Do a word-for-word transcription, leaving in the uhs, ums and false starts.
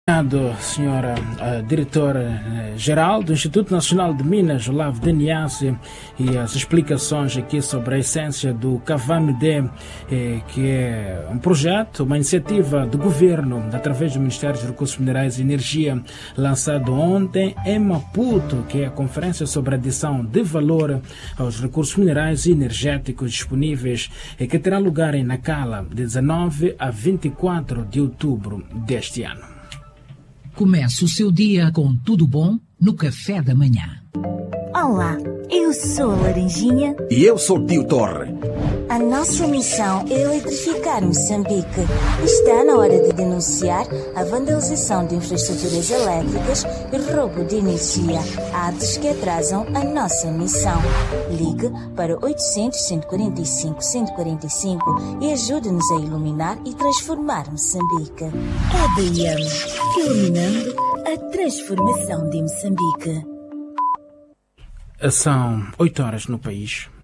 Obrigado, senhora uh, diretora-geral do Instituto Nacional de Minas, Olavo de Niasse, e as explicações aqui sobre a essência do Cavamide, eh, que é um projeto, uma iniciativa do governo, através do Ministério dos Recursos Minerais e Energia, lançado ontem em Maputo, que é a conferência sobre a adição de valor aos recursos minerais e energéticos disponíveis, e que terá lugar em Nacala, de dezanove a vinte e quatro de outubro deste ano. Comece o seu dia com tudo bom no café da manhã. Olá, eu sou a Laranjinha. E eu sou o Tio Torre. A nossa missão é eletrificar Moçambique. Está na hora de denunciar a vandalização de infraestruturas elétricas e roubo de energia, atos que atrasam a nossa missão. Ligue para oitocentos, cento e quarenta e cinco, cento e quarenta e cinco e ajude-nos a iluminar e transformar Moçambique. É D M, iluminando a transformação de Moçambique. São oito horas no país.